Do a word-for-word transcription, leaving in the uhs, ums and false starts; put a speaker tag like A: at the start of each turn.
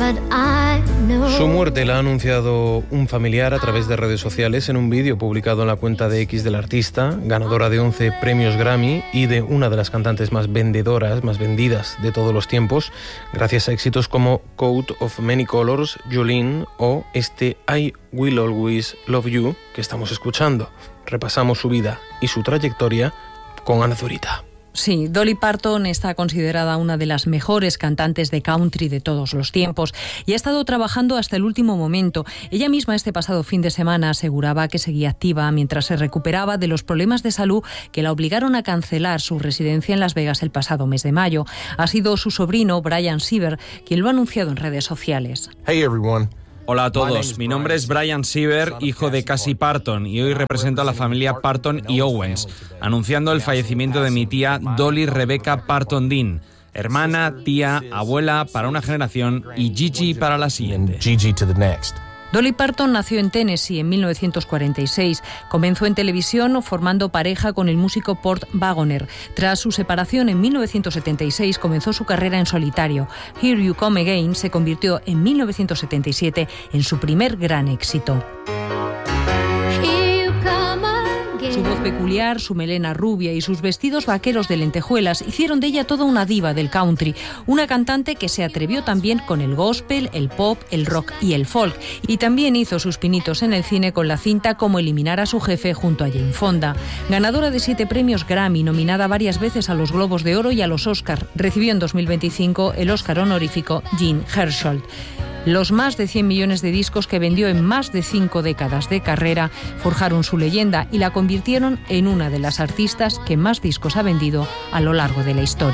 A: Su muerte la ha anunciado un familiar a través de redes sociales en un vídeo publicado en la cuenta de X del artista, ganadora de once premios Grammy y de una de las cantantes más vendedoras, más vendidas de todos los tiempos, gracias a éxitos como Coat of Many Colors, Jolene o este I Will Always Love You que estamos escuchando. Repasamos su vida y su trayectoria con Ana Zurita.
B: Sí, Dolly Parton está considerada una de las mejores cantantes de country de todos los tiempos y ha estado trabajando hasta el último momento. Ella misma este pasado fin de semana aseguraba que seguía activa mientras se recuperaba de los problemas de salud que la obligaron a cancelar su residencia en Las Vegas el pasado mes de mayo. Ha sido su sobrino, Brian Sieber, quien lo ha anunciado en redes sociales.
C: Hey everyone.
D: Hola a todos, mi nombre es Brian Sieber, hijo de Cassie Parton, y hoy represento a la familia Parton y Owens, anunciando el fallecimiento de mi tía Dolly Rebecca Parton Dean, hermana, tía, abuela para una generación y Gigi para la siguiente.
C: Gigi to the next.
B: Dolly Parton nació en Tennessee en mil novecientos cuarenta y seis. Comenzó en televisión formando pareja con el músico Port Wagoner. Tras su separación en mil novecientos setenta y seis comenzó su carrera en solitario. Here You Come Again se convirtió en mil novecientos setenta y siete en su primer gran éxito. Su voz peculiar, su melena rubia y sus vestidos vaqueros de lentejuelas hicieron de ella toda una diva del country, una cantante que se atrevió también con el gospel, el pop, el rock y el folk, y también hizo sus pinitos en el cine con la cinta Cómo eliminar a su jefe junto a Jane Fonda. Ganadora de siete premios Grammy, nominada varias veces a los Globos de Oro y a los Oscar, recibió en dos mil veinticinco el Oscar honorífico Jean Hersholt. Los más de cien millones de discos que vendió en más de cinco décadas de carrera forjaron su leyenda y la convirtieron en una de las artistas que más discos ha vendido a lo largo de la historia.